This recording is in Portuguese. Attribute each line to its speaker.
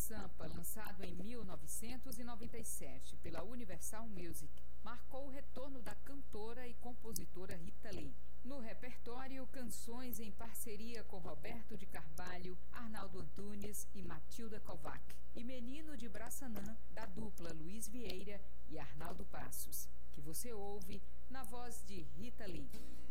Speaker 1: Sampa, lançado em 1997 pela Universal Music, marcou o retorno da cantora e compositora Rita Lee. No repertório, canções em parceria com Roberto de Carvalho, Arnaldo Antunes e Matilda Kovac, e Menino de Braçanã, da dupla Luiz Vieira e Arnaldo Passos, que você ouve na voz de Rita Lee.